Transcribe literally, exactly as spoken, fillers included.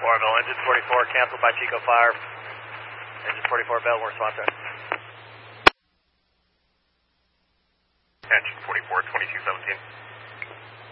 Orville, engine forty-four canceled by Chico Fire. Engine forty-four Belmore, Swanton. Engine forty-four, twenty-two seventeen.